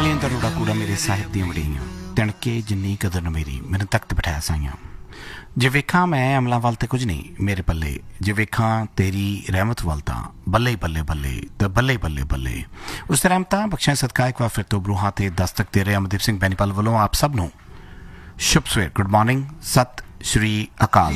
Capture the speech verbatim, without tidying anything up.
कलियां तरोड़ा कूड़ा मेरे साहिब दियां वड़ियां तिणके जिन्नी कदर न मेरी मैनूं तख्त बिठाया साइयां जे वेखां मैं अमलां वल ते कुछ नहीं मेरे पल्ले जे वेखां तेरी रहमत वल तां बल्ले ही बल्ले बल्ले ते बल्ले ही बल्ले बल्ले उस रहमतां बख्शां सदका एक बार फिर तो बरूहां ते दस्तक दे रहे अमनदीप सिंह बैनीपाल वल्लों आप सब नूं शुभ सवेर गुड मॉर्निंग सत श्री अकाल।